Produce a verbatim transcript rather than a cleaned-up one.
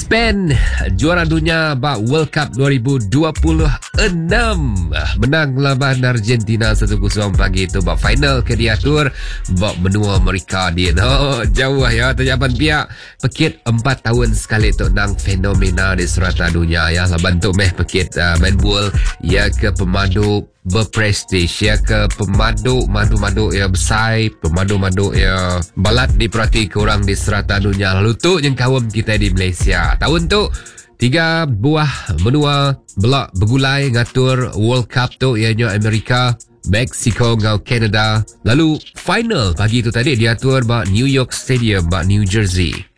Spain juara dunia bak World Cup dua ribu dua puluh enam, menang lawan Argentina satu kosong pagi itu bak final ke diatur bak benua Amerika dia. Oh, jauh ya terjaban pihak pekit empat tahun sekali tu nang fenomena di serata dunia ya. Laban tu meh pekit uh, main bola ya ke pemandu berprestis ya ke pemadu madu-madu ya besar, pemadu-madu ya balat diperhati korang di serata dunia. Lalu tu yang kawan kita di Malaysia tahun tu tiga buah benua belak bergulai ngatur World Cup tu ianya Amerika, Mexico ngau Canada. Lalu final pagi tu tadi diatur bak New York Stadium bak New Jersey.